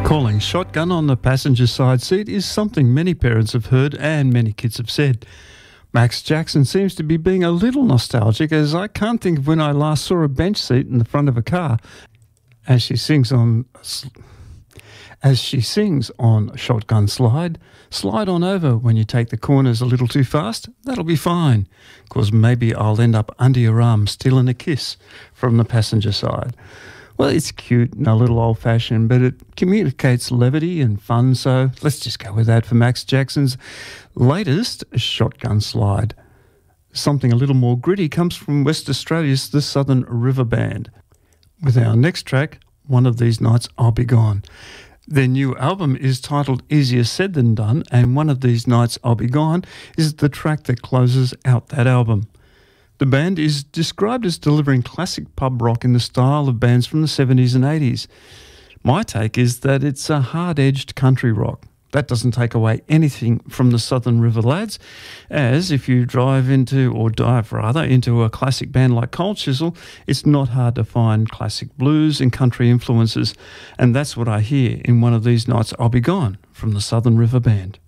Calling shotgun on the passenger side seat is something many parents have heard and many kids have said. Max Jackson seems to be being a little nostalgic, as I can't think of when I last saw a bench seat in the front of a car. As she sings on Shotgun Slide, slide on over when you take the corners a little too fast. That'll be fine, 'cause maybe I'll end up under your arm stealing a kiss from the passenger side. Well, it's cute and a little old-fashioned, but it communicates levity and fun, so let's just go with that for Max Jackson's latest Shotgun Slide. Something a little more gritty comes from West Australia's The Southern River Band. With our next track, One of These Nights I'll Be Gone. Their new album is titled Easier Said Than Done, and One of These Nights I'll Be Gone is the track that closes out that album. The band is described as delivering classic pub rock in the style of bands from the 70s and 80s. My take is that it's a hard-edged country rock. That doesn't take away anything from the Southern River Lads, as if you dive into a classic band like Cold Chisel, it's not hard to find classic blues and country influences, and that's what I hear in One of These Nights I'll Be Gone from the Southern River Band.